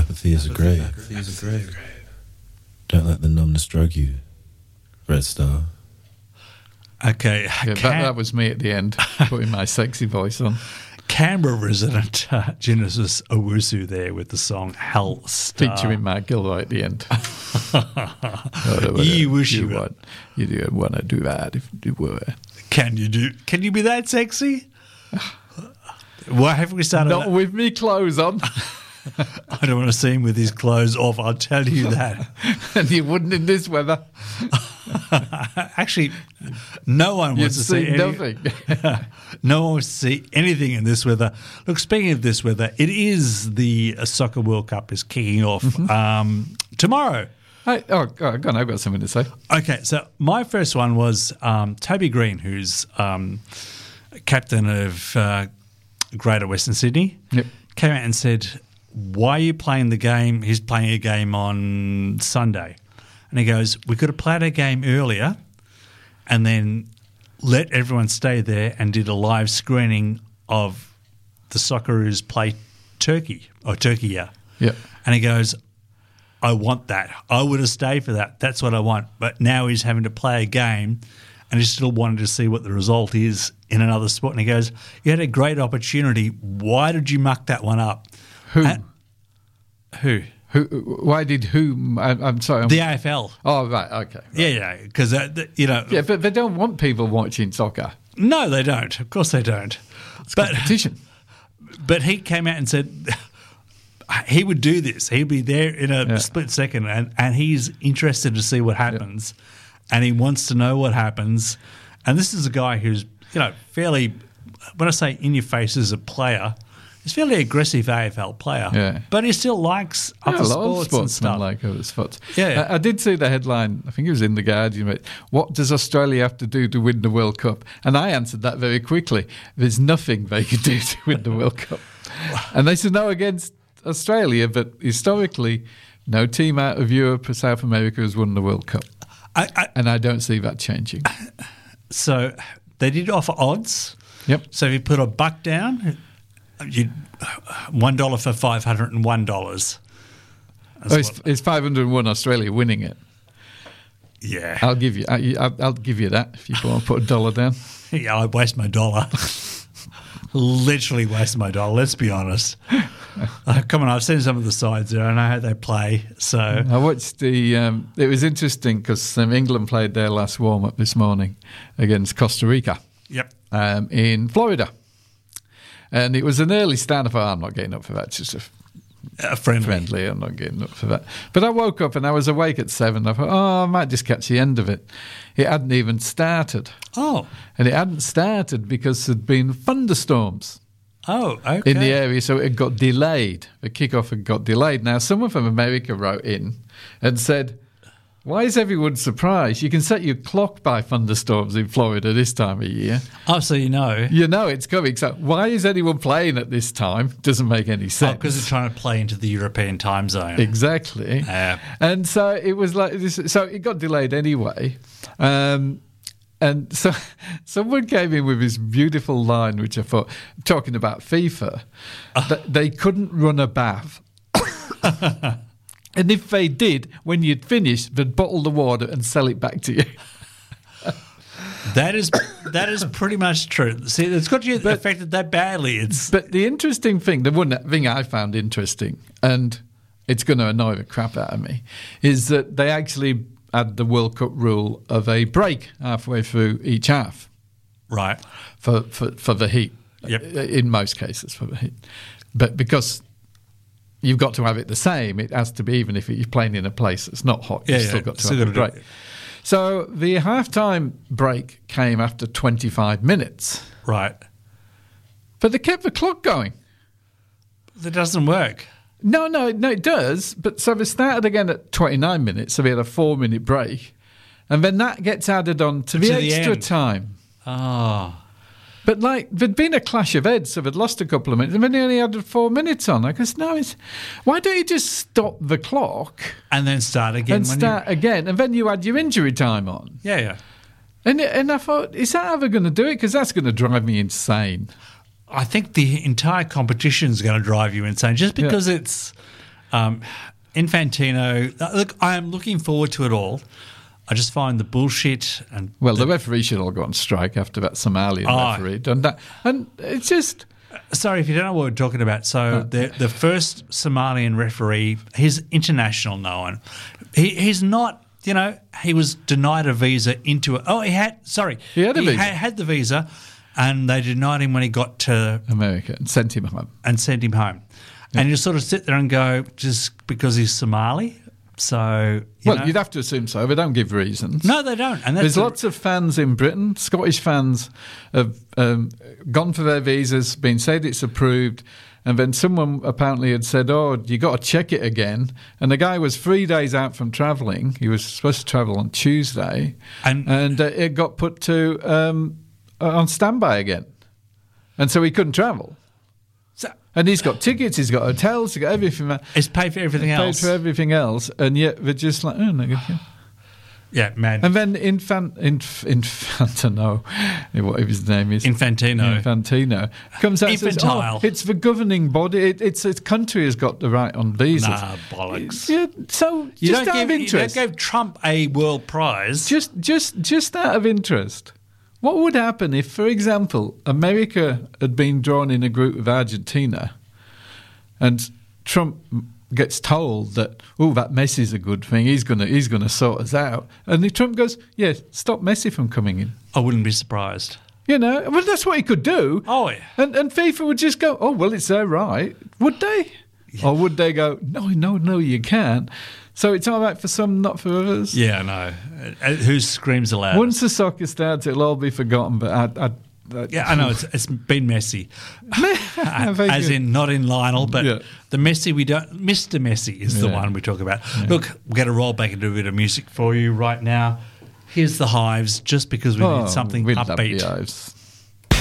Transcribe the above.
Apathy is a grave. Don't let the numbness drug you, Red Star. Okay. Yeah, that was me at the end, putting my sexy voice on. Canberra resident Genesis Owusu there with the song Hell Star. Featuring Mark Gilroy at the end. You wish you were. You didn't want to do that if you were. Can you be that sexy? Why have we started? Not with me clothes on. I don't want to see him with his clothes off, I'll tell you that. And you wouldn't in this weather. Actually, no one wants to see nothing. No one wants to see anything in this weather. Look, speaking of this weather, it is the Soccer World Cup is kicking off tomorrow. Hey, go on, I've got something to say. Okay, so my first one was Toby Green, who's captain of Greater Western Sydney, came out and said, why are you playing the game? He's playing a game on Sunday. And he goes, we could have played a game earlier and then let everyone stay there and did a live screening of the Socceroos play Turkey. Yeah. And he goes, I want that. I would have stayed for that. That's what I want. But now he's having to play a game and he still wanted to see what the result is in another sport. And he goes, you had a great opportunity. Why did you muck that one up? Who? Why did who? I'm sorry. The AFL. Oh, right. Okay. Right. Yeah. Because, Yeah, but they don't want people watching soccer. No, they don't. Of course they don't. It's competition. But he came out and said he would do this. He'd be there in a split second and he's interested to see what happens and he wants to know what happens. And this is a guy who's, fairly, when I say in your face as a player, he's a fairly aggressive AFL player, but he still likes other sports and stuff. Like other sports. Yeah. I did see the headline, I think it was in The Guardian, what does Australia have to do to win the World Cup? And I answered that very quickly. There's nothing they can do to win the World Cup. And they said no against Australia, but historically, no team out of Europe or South America has won the World Cup. And I don't see that changing. So they did offer odds. Yep. So if you put $1 down, you'd $1 for $501. It's 501 Australia winning it. Yeah, I'll give you that if you want to put $1 down. Yeah, I'd waste my dollar. Literally waste my dollar. Let's be honest. Come on, I've seen some of the sides there. I know how they play. So I watched it was interesting because England played their last warm up this morning against Costa Rica. Yep. In Florida. And it was an early stand. I thought, I'm not getting up for that. It's just friendly. I'm not getting up for that. But I woke up and I was awake at 7. I thought, I might just catch the end of it. It hadn't even started. Oh. And it hadn't started because there'd been thunderstorms. Oh, okay. In the area, so it got delayed. The kickoff had got delayed. Now, someone from America wrote in and said, why is everyone surprised? You can set your clock by thunderstorms in Florida this time of year. Oh, so you know. You know it's coming. So why is anyone playing at this time? Doesn't make any sense. Oh, because they're trying to play into the European time zone. Exactly. And so it was like this. So it got delayed anyway. And so someone came in with this beautiful line, which I thought, talking about FIFA, that they couldn't run a bath. And if they did, when you'd finished, they'd bottle the water and sell it back to you. That is pretty much true. See, it's got you affected that badly. But the interesting thing, the one thing I found interesting, and it's going to annoy the crap out of me, is that they actually had the World Cup rule of a break halfway through each half. Right. For the heat. Yep. In most cases for the heat. But because you've got to have it the same, it has to be, even if you're playing in a place that's not hot, you've still got to have a break. So the halftime break came after 25 minutes. Right. But they kept the clock going. That doesn't work. No, it does. But so they started again at 29 minutes, so we had a 4-minute break. And then that gets added on to the extra time. Ah. But there'd been a clash of heads, so they'd lost a couple of minutes, and then they only had 4 minutes on. I guess, why don't you just stop the clock? And then start again. Again, and then you add your injury time on. Yeah. And I thought, is that how they're going to do it? Because that's going to drive me insane. I think the entire competition is going to drive you insane just because it's Infantino, look, I am looking forward to it all. I just find the bullshit and the referee should all go on strike after that Somalian referee done that, and it's just. Sorry, if you don't know what we're talking about. So the first Somalian referee, he's international known. He's not. He was denied a visa into it. Oh, he had a visa. Had the visa, and they denied him when he got to America and sent him home. Yeah. And you sort of sit there and go, just because he's Somali. So, you'd have to assume so. They don't give reasons. No, they don't. And there's lots of fans in Britain. Scottish fans have gone for their visas, been said it's approved, and then someone apparently had said, "Oh, you got to check it again." And the guy was 3 days out from travelling. He was supposed to travel on Tuesday, and it got put to on standby again, and so he couldn't travel. And he's got tickets, he's got hotels, he's got everything. He's paid for everything else. Paid for everything else, and yet they're just like, oh, no good. Yeah, man. And then Infantino, whatever his name is. Infantino. Comes out and says, it's the governing body. It's country has got the right on visas. Nah, bollocks. Yeah, so you just out of interest. You don't give Trump a world prize. Just out of interest. What would happen if, for example, America had been drawn in a group with Argentina and Trump gets told that, that Messi's a good thing, he's gonna sort us out, and Trump goes, yeah, stop Messi from coming in. I wouldn't be surprised. Well, that's what he could do. Oh, yeah. And FIFA would just go, oh, well, it's their right. Would they? Yeah. Or would they go, no, you can't. So it's all right for some, not for others. Yeah, no. Who screams aloud? Once the soccer starts, it'll all be forgotten. But I know it's been messy, as in not in Lionel, but the Messi we don't. Mr. Messi is the one we talk about. Yeah. Look, we're going to roll back into a bit of music for you right now. Here's the Hives, just because we need something upbeat. Love the Hives.